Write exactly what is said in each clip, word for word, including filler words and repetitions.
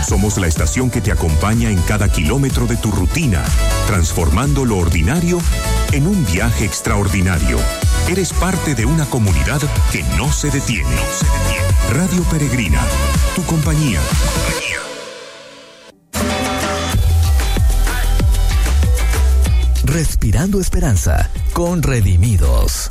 Somos la estación que te acompaña en cada kilómetro de tu rutina, transformando lo ordinario en un viaje extraordinario. Eres parte de una comunidad que no se detiene. No se detiene. Radio Peregrina, tu compañía. Respirando esperanza con Redimidos.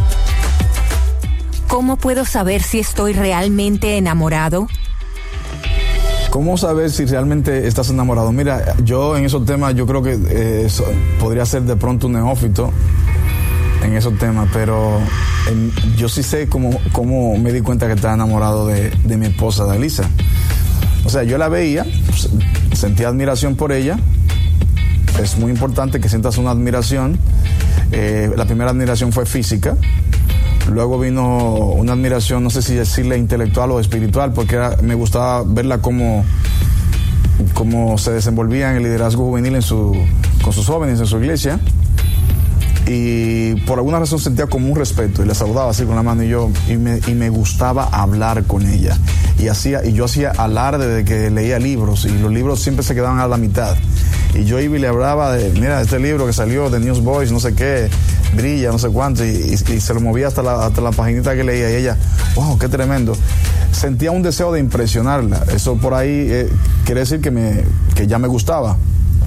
¿Cómo puedo saber si estoy realmente enamorado? ¿Cómo saber si realmente estás enamorado? Mira, yo en esos temas, yo creo que eh, eso podría ser de pronto un neófito en esos temas, pero en, yo sí sé cómo, cómo me di cuenta que estaba enamorado de, de mi esposa, de Elisa. O sea, yo la veía, pues, sentía admiración por ella. Es muy importante que sientas una admiración. Eh, la primera admiración fue física. Luego vino una admiración, no sé si decirle intelectual o espiritual, porque era, me gustaba verla cómo, cómo se desenvolvía en el liderazgo juvenil en su, con sus jóvenes en su iglesia. Y por alguna razón sentía como un respeto y la saludaba así con la mano y yo y me, y me gustaba hablar con ella y hacía y yo hacía alarde de que leía libros y los libros siempre se quedaban a la mitad y yo iba y le hablaba de mira este libro que salió de Newsboys no sé qué brilla no sé cuánto y, y, y se lo movía hasta la, hasta la paginita que leía y ella wow qué tremendo. Sentía un deseo de impresionarla. Eso por ahí eh, quiere decir que me que ya me gustaba.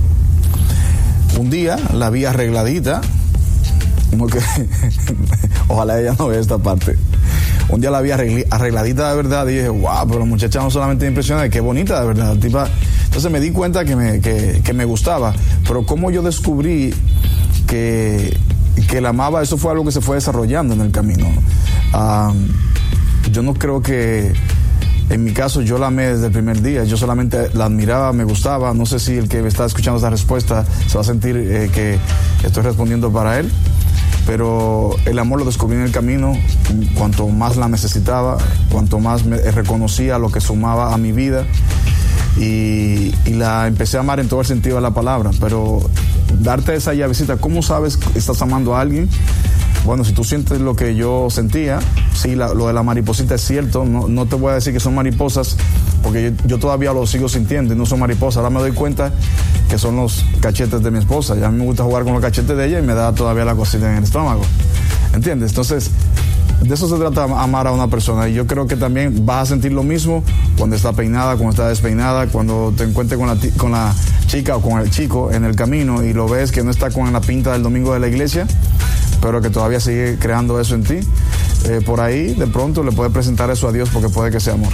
Un día la vi arregladita. Como que ojalá ella no vea esta parte. Un día la vi arregladita de verdad y dije, wow, pero la muchacha no solamente me impresiona, qué bonita de verdad. Tipa. Entonces me di cuenta que me, que, que me gustaba. Pero como yo descubrí que, que la amaba, eso fue algo que se fue desarrollando en el camino. Um, yo no creo que, en mi caso, yo la amé desde el primer día. Yo solamente la admiraba, me gustaba. No sé si el que me está escuchando esta respuesta se va a sentir eh, que estoy respondiendo para él. Pero el amor lo descubrí en el camino, cuanto más la necesitaba, cuanto más me reconocía lo que sumaba a mi vida y, y la empecé a amar en todo el sentido de la palabra. Pero darte esa llavecita, ¿cómo sabes que estás amando a alguien? Bueno, si tú sientes lo que yo sentía, sí, la, lo de la mariposita es cierto, no, no te voy a decir que son mariposas, porque yo, yo todavía lo sigo sintiendo y no son mariposas. Ahora me doy cuenta que son los cachetes de mi esposa. Ya a mí me gusta jugar con los cachetes de ella y me da todavía la cosita en el estómago. ¿Entiendes? Entonces, de eso se trata, amar a una persona. Y yo creo que también vas a sentir lo mismo cuando está peinada, cuando está despeinada, cuando te encuentres con la, con la chica o con el chico en el camino y lo ves que no está con la pinta del domingo de la iglesia, pero que todavía sigue creando eso en ti. Eh, por ahí, de pronto, le puedes presentar eso a Dios porque puede que sea amor.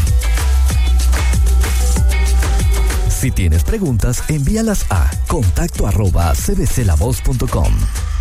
Si tienes preguntas, envíalas a contacto arroba c b c la voz punto com.